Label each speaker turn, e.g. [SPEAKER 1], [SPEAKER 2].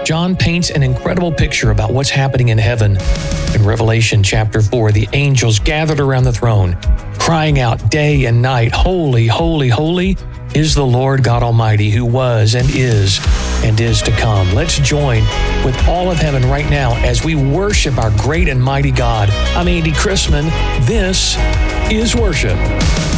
[SPEAKER 1] John paints an incredible picture about what's happening in heaven. In Revelation chapter 4, the angels gathered around the throne, crying out day and night, "Holy, holy, holy is the Lord God Almighty, who was and is to come." Let's join with all of heaven right now as we worship our great and mighty God. I'm Andy Chrisman. This is worship.